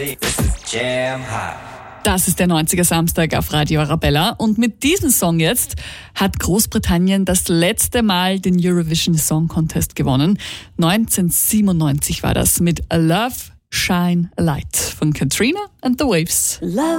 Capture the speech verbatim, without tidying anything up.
Das ist der neunziger Samstag auf Radio Arabella und mit diesem Song jetzt hat Großbritannien das letzte Mal den Eurovision Song Contest gewonnen. neunzehnhundertsiebenundneunzig war das mit A Love, Shine a Light von Katrina and the Waves. Love.